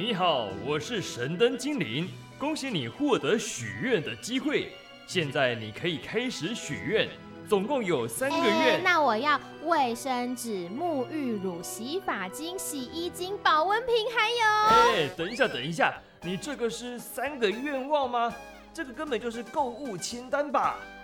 你好，我是神灯精灵，恭喜你获得许愿的机会。现在你可以开始许愿，总共有3个愿。 那我要卫生纸、沐浴乳、洗发精、洗衣精、保温瓶，还有…… 等一下，你这个是3个愿望吗？这个根本就是购物清单吧？